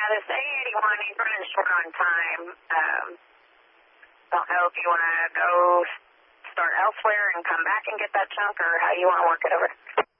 this A81, he's running short on time. Don't know if you want to go start elsewhere and come back and get that chunk, or how you want to work it over.